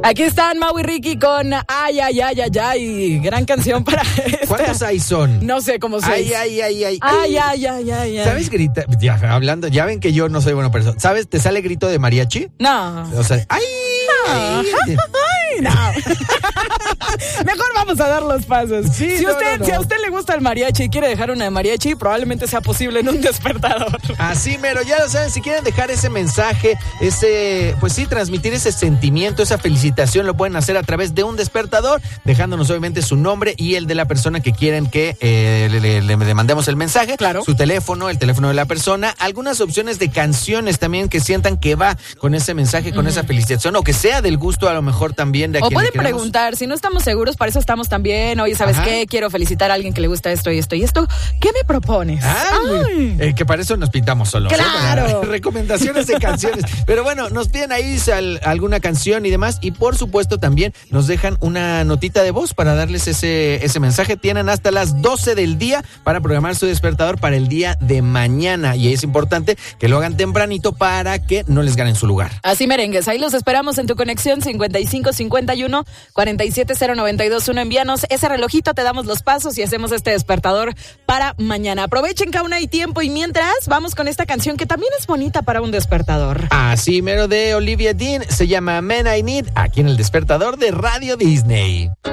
Aquí están Mau y Ricky con Ay, ay, ay, ay, ay. Gran canción para ¿Cuántos ay son? No sé, como 6. Ay, ay, ay, ay. Ay, ay, ay, ay, ay. ¿Sabes grita? Ya, hablando, ya ven que yo no soy buena persona. ¿Sabes? ¿Te sale grito de mariachi? No. O sea, ¡ay! Ay, no. Mejor vamos a dar los pasos. Sí, si no. a usted le gusta el mariachi y quiere dejar una de mariachi, probablemente sea posible en un despertador. Así mero, ya lo saben, si quieren dejar ese mensaje, pues sí, transmitir ese sentimiento, esa felicitación, lo pueden hacer a través de un despertador, dejándonos obviamente su nombre y el de la persona que quieren que le mandemos el mensaje. Claro. Su teléfono, el teléfono de la persona, algunas opciones de canciones también que sientan que va con ese mensaje, con esa felicitación, o que sea del gusto a lo mejor también de a o quien le pueden queremos. Preguntar, si no estamos seguros, para eso estamos también. Oye, ¿sabes qué? Quiero felicitar a alguien que le gusta esto y esto y esto. ¿Qué me propones? Que para eso nos pintamos solos. ¡Claro! Recomendaciones de canciones. Pero bueno, nos piden ahí alguna canción y demás. Y por supuesto también nos dejan una notita de voz para darles ese mensaje. Tienen hasta las 12 del día para programar su despertador para el día de mañana. Y es importante que lo hagan tempranito para que no les ganen su lugar. Así merengues, ahí los esperamos en tu conexión 5551-47092.1. Envíanos ese relojito, te damos los pasos y hacemos este despertador para mañana. Aprovechen que aún hay tiempo y mientras vamos con esta canción que también es bonita para un despertador. Así mero, de Olivia Dean, se llama Man I Need, aquí en el despertador de Radio Disney.